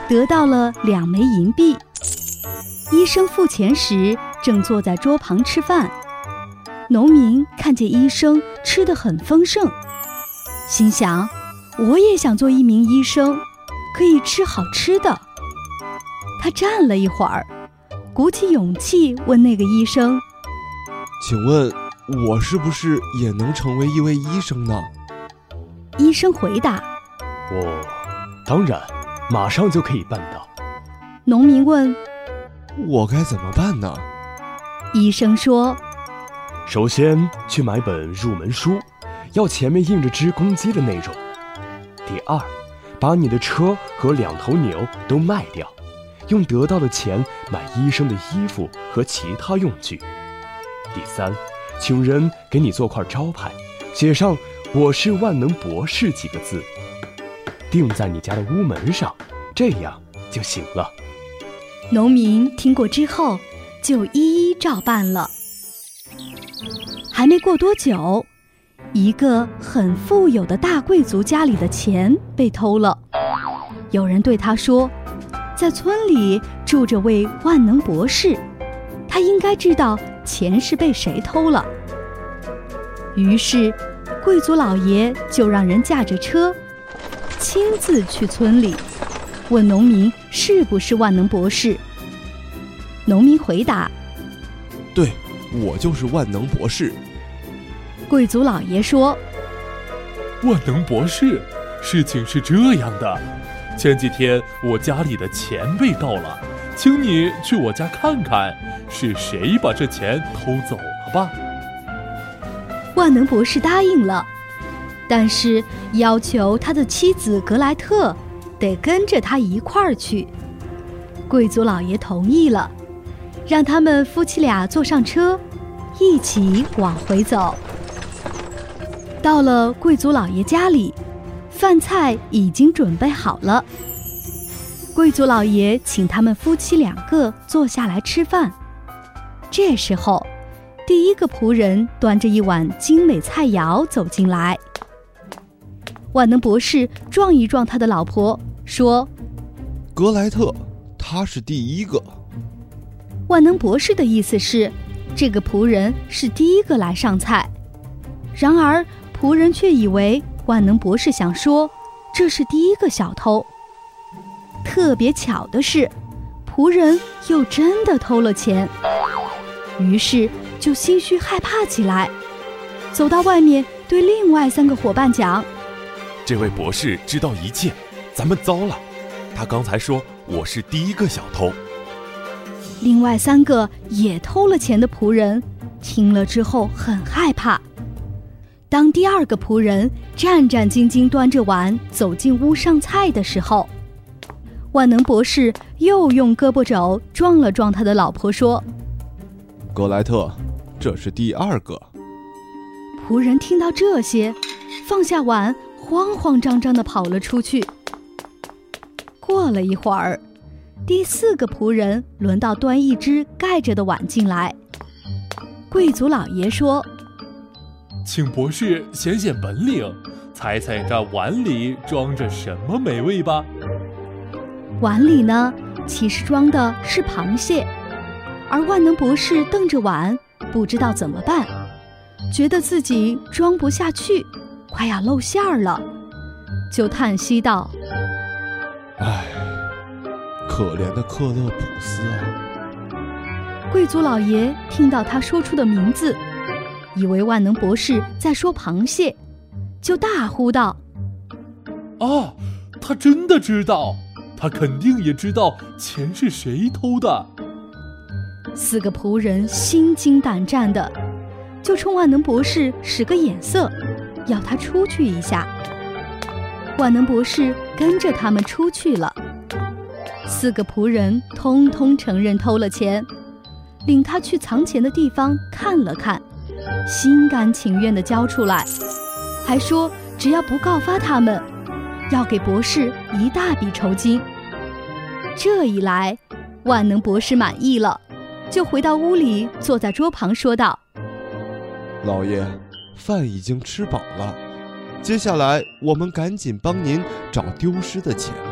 得到了2枚银币。医生付钱时正坐在桌旁吃饭，农民看见医生吃得很丰盛，心想，我也想做一名医生，可以吃好吃的。他站了一会儿，鼓起勇气问那个医生， 请问我是不是也能成为一位医生呢？ 医生回答， 当然，马上就可以办到。 农民问， 我该怎么办呢？ 医生说， 首先去买本入门书，要前面印着只公鸡的内容。第二，把你的车和2头牛都卖掉，用得到的钱买医生的衣服和其他用具。第三，请人给你做块招牌，写上我是万能博士几个字，钉在你家的屋门上，这样就行了。 农民听过之后就一一照办了。还没过多久，一个很富有的大贵族家里的钱被偷了。有人对他说，在村里住着位万能博士，他应该知道钱是被谁偷了。于是贵族老爷就让人驾着车亲自去村里问农民是不是万能博士。农民回答， 对，我就是万能博士。 贵族老爷说， 万能博士，事情是这样的，前几天我家里的钱被盗了，请你去我家看看是谁把这钱偷走了吧。 万能博士答应了，但是要求他的妻子格莱特得跟着他一块儿去。贵族老爷同意了，让他们夫妻俩坐上车，一起往回走。到了贵族老爷家里，饭菜已经准备好了。贵族老爷请他们夫妻2个坐下来吃饭。这时候，第一个仆人端着一碗精美菜肴走进来。万能博士撞一撞他的老婆，说， 格莱特，他是第一个。 万能博士的意思是，这个仆人是第一个来上菜。然而仆人却以为万能博士想说这是第一个小偷。特别巧的是，仆人又真的偷了钱，于是就心虚害怕起来，走到外面对另外3个伙伴讲， 这位博士知道一切，咱们糟了，他刚才说我是第一个小偷。 另外3个也偷了钱的仆人听了之后很害怕。当第2个仆人战战兢兢端着碗走进屋上菜的时候，万能博士又用胳膊肘撞了撞他的老婆，说， 格莱特，这是第2个。 仆人听到这些，放下碗，慌慌张张地跑了出去。过了一会儿，第4个仆人轮到端一只盖着的碗进来。贵族老爷说， 请博士显显本领，猜猜这碗里装着什么美味吧。 碗里呢，其实装的是螃蟹，而万能博士瞪着碗，不知道怎么办，觉得自己装不下去，快要露馅儿了，就叹息道， 唉，可怜的克勒普斯啊。 贵族老爷听到他说出的名字，以为万能博士在说螃蟹，就大呼道， 啊，他真的知道，他肯定也知道钱是谁偷的。 4个仆人心惊胆战的，就冲万能博士使个眼色，要他出去一下。万能博士跟着他们出去了。4个仆人通通承认偷了钱，领他去藏钱的地方看了看，心甘情愿地交出来，还说只要不告发他们，要给博士一大笔酬金。这一来，万能博士满意了，就回到屋里，坐在桌旁说道， 老爷，饭已经吃饱了，接下来我们赶紧帮您找丢失的钱